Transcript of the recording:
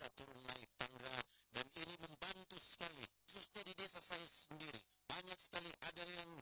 turun naik tangga, dan ini membantu sekali, khususnya di desa saya sendiri. Banyak sekali ada yang